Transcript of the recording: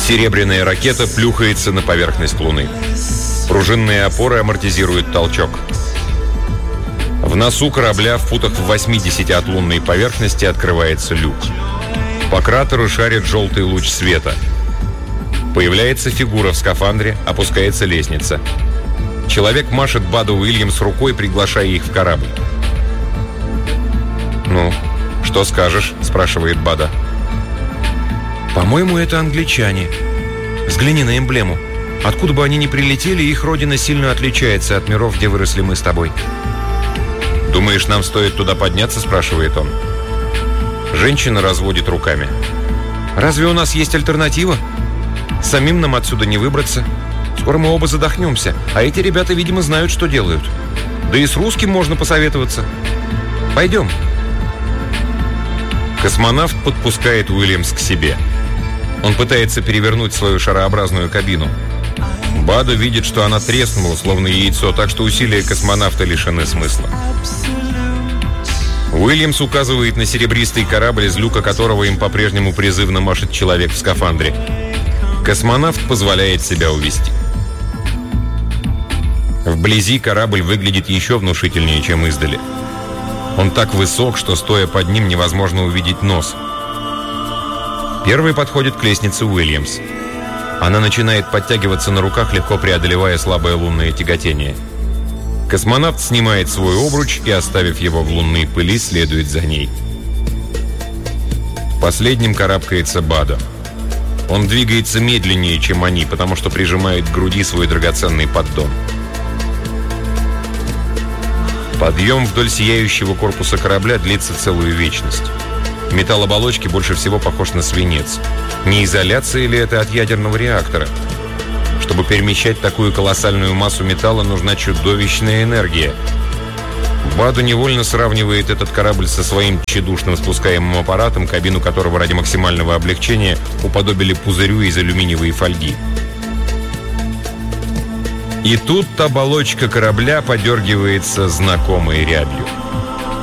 Серебряная ракета плюхается на поверхность Луны. Пружинные опоры амортизируют толчок. В носу корабля, в футах в 80 от лунной поверхности, открывается люк. По кратеру шарит желтый луч света. Появляется фигура в скафандре, опускается лестница. Человек машет Баду Уильямс рукой, приглашая их в корабль. «Ну, что скажешь?» – спрашивает Бада. «По-моему, это англичане. Взгляни на эмблему. Откуда бы они ни прилетели, их родина сильно отличается от миров, где выросли мы с тобой». «Думаешь, нам стоит туда подняться?» – спрашивает он. Женщина разводит руками. «Разве у нас есть альтернатива? Самим нам отсюда не выбраться. Скоро мы оба задохнемся, а эти ребята, видимо, знают, что делают. Да и с русским можно посоветоваться. Пойдем». Космонавт подпускает Уильямс к себе. Он пытается перевернуть свою шарообразную кабину. Бада видит, что она треснула, словно яйцо, так что усилия космонавта лишены смысла. Уильямс указывает на серебристый корабль, из люка которого им по-прежнему призывно машет человек в скафандре. Космонавт позволяет себя увести. Вблизи корабль выглядит еще внушительнее, чем издали. Он так высок, что, стоя под ним, невозможно увидеть нос. Первый подходит к лестнице Уильямс. Она начинает подтягиваться на руках, легко преодолевая слабое лунное тяготение. Космонавт снимает свой обруч и, оставив его в лунной пыли, следует за ней. Последним карабкается Бада. Он двигается медленнее, чем они, потому что прижимает к груди свой драгоценный поддон. Подъем вдоль сияющего корпуса корабля длится целую вечность. Металл оболочки больше всего похож на свинец. Не изоляция ли это от ядерного реактора? Чтобы перемещать такую колоссальную массу металла, нужна чудовищная энергия. Баду невольно сравнивает этот корабль со своим тщедушным спускаемым аппаратом, кабину которого ради максимального облегчения уподобили пузырю из алюминиевой фольги. И тут оболочка корабля подергивается знакомой рябью.